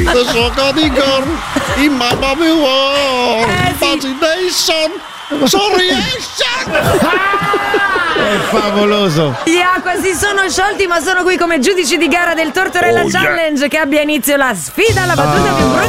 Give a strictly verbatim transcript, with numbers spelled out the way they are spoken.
The Soccer di Girl in Mamma Mia World. Eh, sì. Imagination. Sorry, È favoloso. Gli Aqua si sono sciolti, ma sono qui come giudici di gara del Tortorella Oh, yeah. Challenge, che abbia inizio la sfida alla battuta più brutta